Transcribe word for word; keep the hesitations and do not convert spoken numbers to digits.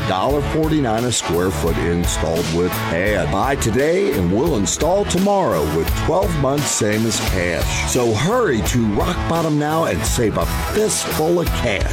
one dollar forty-nine a square foot installed with P A D. Buy today and we'll install tomorrow with twelve months same as cash. So hurry to Rock Bottom now and save a fistful of cash.